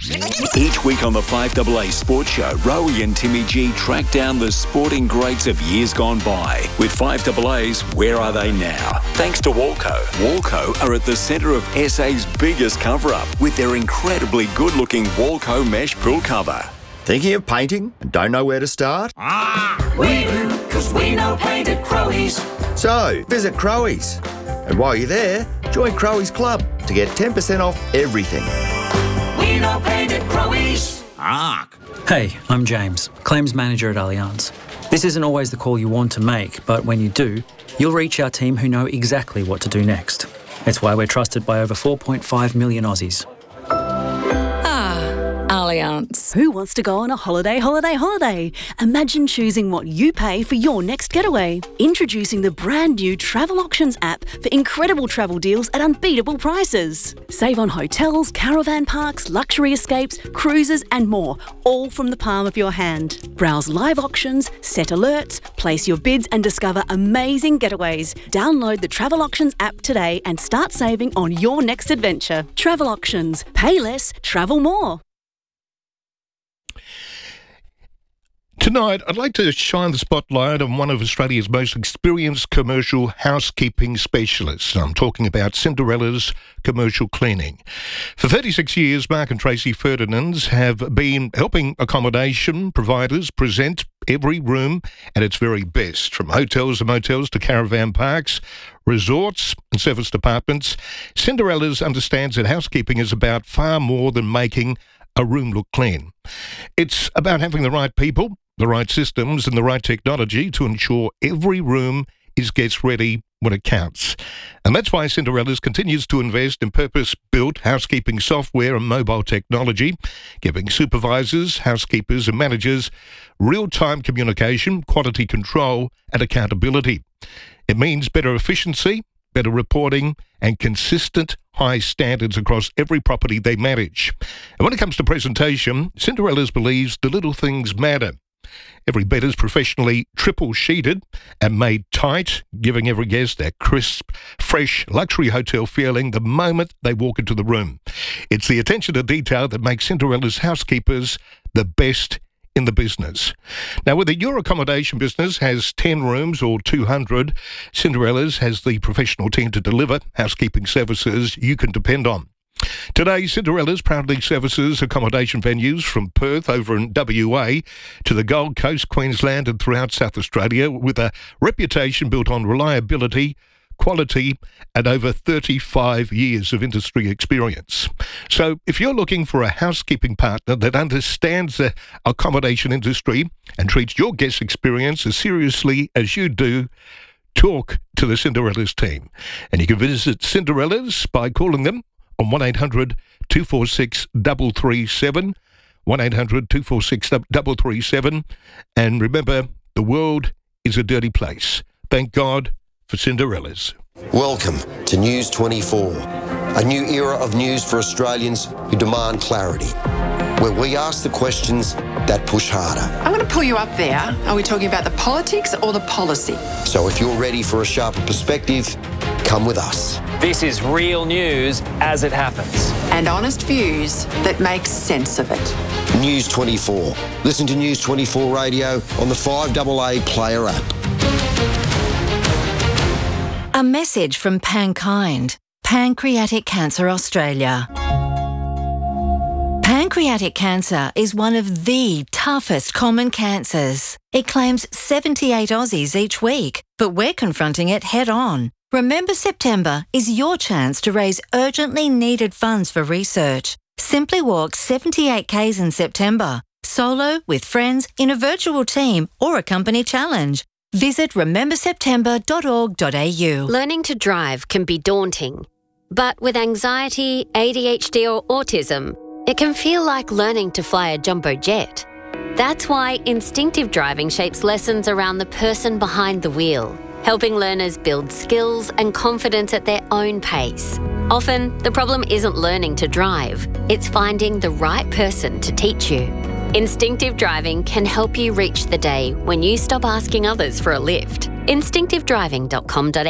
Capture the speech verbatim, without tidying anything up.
Each week on the five A A Sports Show, Rowie and Timmy G track down the sporting greats of years gone by. With five A A's Where Are They Now? Thanks to Walco. Walco are at the centre of S A's biggest cover-up with their incredibly good-looking Walco mesh pool cover. Thinking of painting and don't know where to start? Ah, we do, because we know paint at Crowe's. So, visit Crowe's. And while you're there, join Crowe's Club to get ten percent off everything. We know paint at Crowe's. Ah. Hey, I'm James, Claims Manager at Allianz. This isn't always the call you want to make, but when you do, you'll reach our team who know exactly what to do next. It's why we're trusted by over four point five million Aussies. Allianz. Who wants to go on a holiday, holiday, holiday? Imagine choosing what you pay for your next getaway. Introducing the brand new Travel Auctions app for incredible travel deals at unbeatable prices. Save on hotels, caravan parks, luxury escapes, cruises and more, all from the palm of your hand. Browse live auctions, set alerts, place your bids and discover amazing getaways. Download the Travel Auctions app today and start saving on your next adventure. Travel Auctions. Pay less, travel more. Tonight, I'd like to shine the spotlight on one of Australia's most experienced commercial housekeeping specialists. I'm talking about Cinderella's Commercial Cleaning. For thirty-six years, Mark and Tracy Ferdinands have been helping accommodation providers present every room at its very best, from hotels and motels to caravan parks, resorts and service departments. Cinderella's understands that housekeeping is about far more than making a room look clean. It's about having the right people, the right systems and the right technology to ensure every room is guest ready when it counts. And that's why Cinderella's continues to invest in purpose-built housekeeping software and mobile technology, giving supervisors, housekeepers and managers real-time communication, quality control and accountability. It means better efficiency, better reporting and consistent high standards across every property they manage. And when it comes to presentation, Cinderella's believes the little things matter. Every bed is professionally triple sheeted and made tight, giving every guest that crisp, fresh, luxury hotel feeling the moment they walk into the room. It's the attention to detail that makes Cinderella's housekeepers the best in the business. Now, whether your accommodation business has ten rooms or two hundred, Cinderella's has the professional team to deliver housekeeping services you can depend on. Today, Cinderella's proudly services accommodation venues from Perth over in W A to the Gold Coast, Queensland and throughout South Australia with a reputation built on reliability, quality and over thirty-five years of industry experience. So if you're looking for a housekeeping partner that understands the accommodation industry and treats your guest experience as seriously as you do, talk to the Cinderella's team. And you can visit Cinderella's by calling them on one eight hundred two four six three three seven, one eight hundred two four six three three seven. And remember, the world is a dirty place. Thank God for Cinderella's. Welcome to News twenty-four, a new era of news for Australians who demand clarity, where we ask the questions that push harder. I'm going to pull you up there. Are we talking about the politics or the policy? So if you're ready for a sharper perspective, come with us. This is real news as it happens. And honest views that make sense of it. News twenty-four. Listen to News twenty-four Radio on the five A A Player app. A message from Pankind, Pancreatic Cancer Australia. Pancreatic cancer is one of the toughest common cancers. It claims seventy-eight Aussies each week, but we're confronting it head on. Remember September is your chance to raise urgently needed funds for research. Simply walk seventy-eight kays in September, solo, with friends, in a virtual team or a company challenge. Visit remember september dot org dot a u. Learning to drive can be daunting, but with anxiety, A D H D or autism, it can feel like learning to fly a jumbo jet. That's why instinctive driving shapes lessons around the person behind the wheel, helping learners build skills and confidence at their own pace. Often, the problem isn't learning to drive, it's finding the right person to teach you. Instinctive driving can help you reach the day when you stop asking others for a lift. instinctive driving dot com dot a u